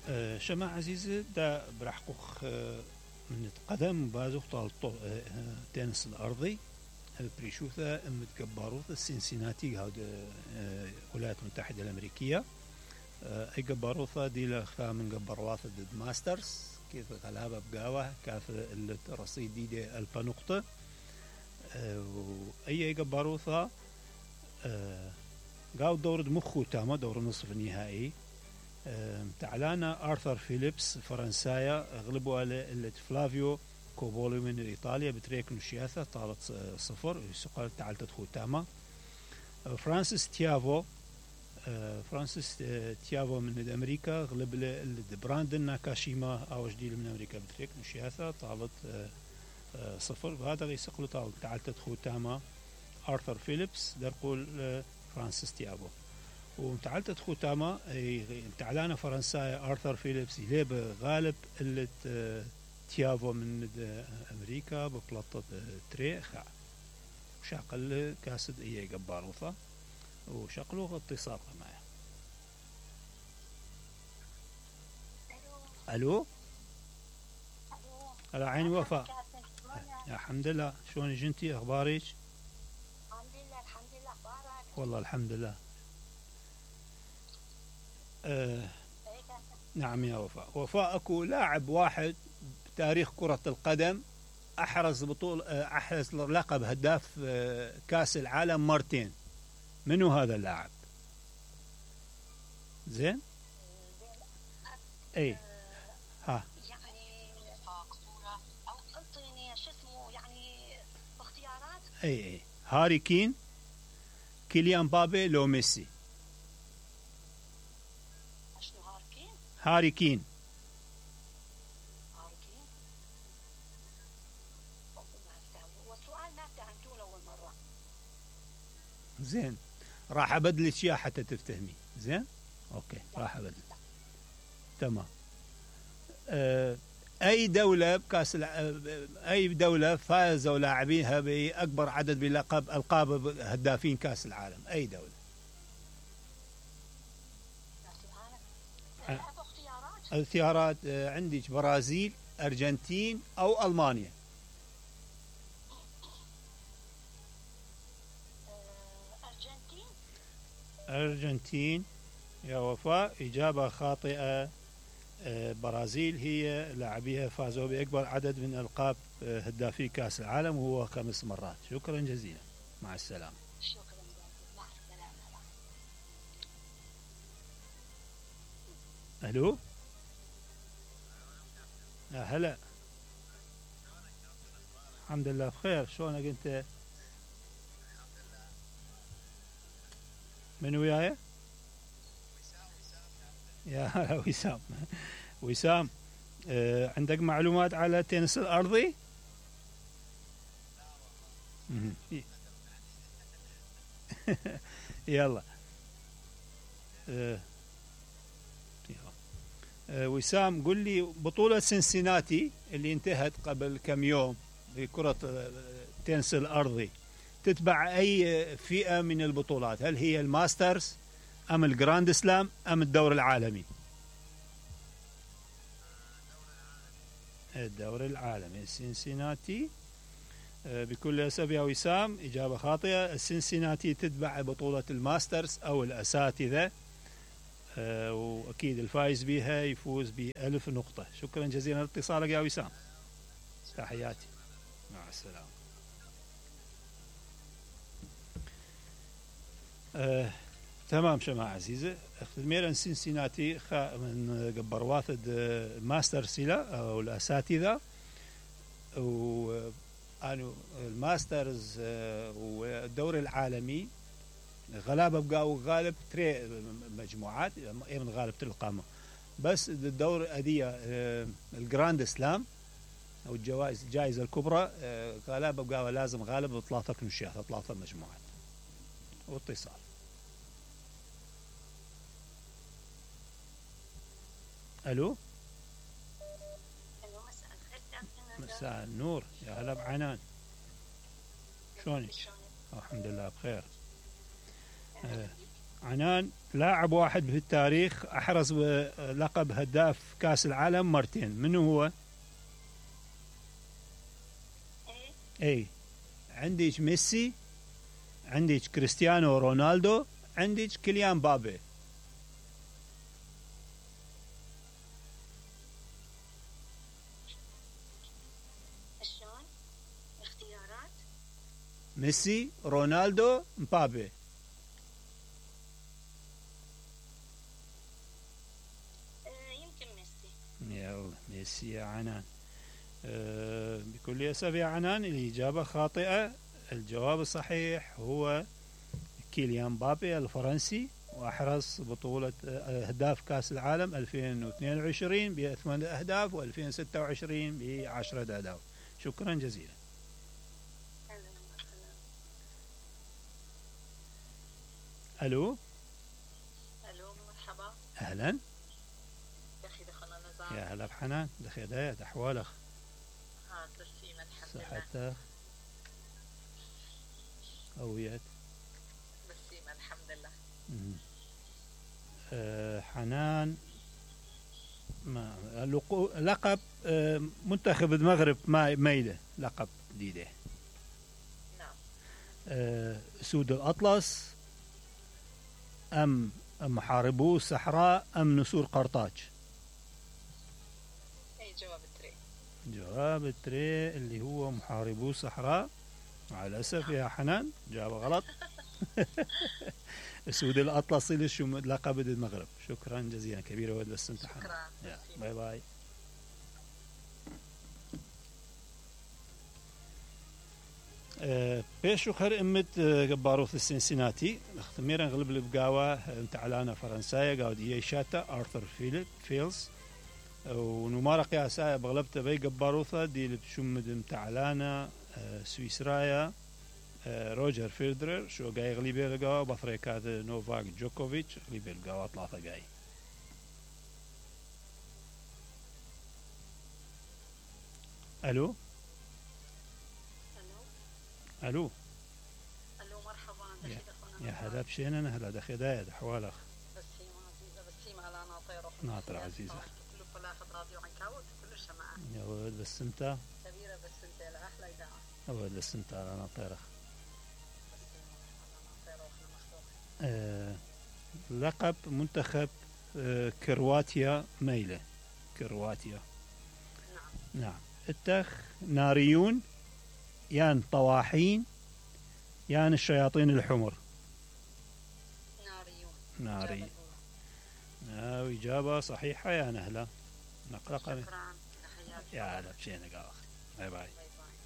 شما عزيزي دا برحقوخ من قدم بازوخ طالطو تنس الأرضي بريشوثا متقبروث السنسيناتي هاد الولايات المتحدة الأمريكية أي قبروثا دي لخا من قبرواث ضد ماسترز كيف غلابة بقاوة كاف الرصيد دي ألف نقطة أي قبروثا قاو دور مخو تاما دور نصف النهائي تعلانا آرثر فيليبس فرنسايا غلبوا على فلافيو كوبولي من إيطاليا بتريك نشياثة طالت 0 سقال تعال تدخل تاما فرانسيس تيافو من أمريكا غلب براندن ناكاشيما أو جديد من أمريكا بتريك نشياثة طالت 0 وهذا يسقلوا طال تعال تدخل تاما آرثر فيليبس درقول فرانسيس تيافو وتعالت تدخل تاما تعلانا فرنسايا آرثر فيليبس يليب غالب اللي تيافو من أمريكا ببلطة تريخا وشاقل كاسد إيه قباروثا وشاقلوه اتصال معي. ألو على عيني وفاء. الحمد لله، شلون جنتي أخبارك؟ الحمد لله أخبارك؟ والله الحمد لله. نعم يا وفاء أكو لاعب واحد بتاريخ كرة القدم أحرز لقب هداف كأس العالم مرتين. منو هذا اللاعب؟ زين؟ اي ها يعني صورة أو أعطيني شو اسمه يعني اختيارات. اي هاري كين، كيليان بابي، لو ميسي. شنو هاركين؟ هاري كين. والسؤال ما فهمتوه أول مرة. زين راح أبدل أشياء حتى تفتهمي. زين أوكي راح أبدل. تمام. أي دولة بكأس أي دولة فازوا لاعبيها بأكبر عدد بلقب ألقاب هدافين كأس العالم؟ أي دولة؟ الاختيارات عندك برازيل، أرجنتين أو ألمانيا. أرجنتين يا وفاء، إجابة خاطئة. برازيل هي لاعبيها فازوا بأكبر عدد من ألقاب هدافي كأس العالم وهو 5 مرات. شكرا جزيلا، مع السلامة. شكرا جزيلا، مع السلامة. ألو يا هلا. الحمد لله بخير، شلونك أنت؟ من وياي؟ يا هلا وسام. وسام عندك معلومات على التنس الأرضي؟ يلا. وسام قل لي بطولة سنسيناتي اللي انتهت قبل كم يوم بكرة التنس الأرضي تتبع أي فئة من البطولات؟ هل هي الماسترز أم الجراند سلام أم الدور العالمي؟ الدور العالمي. السنسيناتي بكل أسف يا وسام إجابة خاطئة. السنسيناتي تتبع بطولة الماسترز أو الأساتذة، وأكيد الفائز بها يفوز ب1000 نقطة. شكرا جزيلا لاتصالك يا وسام، تحياتي، مع السلامة. تمام شما عزيزة. الميران سنسيناتي من قبر واثد ماستر سيلا أو الأساتذة، وأنو الماسترز والدور العالمي غلابة بقاو غالب تري مجموعات من غالب القامة، بس الدور أدية الجراند سلام أو الجائزة الكبرى غلابة بقاو لازم غالب 3 كنشيات 3 مجموعات. واتصال. ألو مساء النور، يا هلا بعنان، شلونك؟ الحمد لله بخير. عنان لاعب واحد في التاريخ أحرز لقب هداف كأس العالم مرتين، منو هو؟ اي عندك ميسي، عندك كريستيانو رونالدو، عندك كيليان بابي. شلون؟ اختيارات؟ ميسي، رونالدو، مبابي. يمكن ميسي. يلا ميسي يا عنان. بكل أسف يا عنان الإجابة خاطئة. الجواب الصحيح هو كيليان بابي الفرنسي، وأحرز بطولة أهداف كأس العالم 2022 ب8 أهداف، و2026 ب10 أهداف. شكرا جزيلا. ألو. الو مرحبا. أهلا. دخي دخلنا نزار. يا هلا بحنان، دخي دايت أحوالك؟ هاد بسيمة الحمد لله. صحتك؟ قويت؟ بسيمة الحمد لله. حنان لقب منتخب المغرب ميلة، لقب جديد. نعم. أسود الأطلس، أم محاربو الصحراء، أم نسور قرطاج؟ اي جواب التري. جواب التري اللي هو محاربو الصحراء. مع الأسف يا حنان جواب غلط. أسود الأطلس لقب المغرب. شكرا جزيلا كبير ود بس انت حنان. شكرا. باي باي. بيشو خير امت جباروث السنسناتي اختميرا غلب البقاوة متعلانا فرنسايا قاودية شاتا ارثر فيلز ونمارا قياسايا بغلبتا بي جباروثا دي لبشمد متعلانا سويسرايا روجر فيدرر شو جاي غليبي القاوة بفريكات نوفاك جوكوفيتش غليبي القاوة ثلاثة جاي. الو. الو. الو مرحبا. يا هلا بشينا انا هلا دخي دايد احوالك؟ بسيمة عزيزة. بسيمة على ناطيرة. ناطر عزيزة. كله فلاحة راديو عن كاوت كله شمعة. يا ولد بس انت. كبيرة بس انت لأحلى إذاعة. يا ولد بس انت على ناطيرة. بسيمة على ناطيرة واحنا مخلوق. لقب منتخب كرواتيا ميلة. كرواتيا. نعم. نعم. التخ ناريون، يان طواحين، يان الشياطين الحمر؟ ناريون. ناري. إجابة صحيحة يا نهلة. نقلق. شكرا. تحياتي. يا هلا بشينا قاخ. باي باي. باي باي.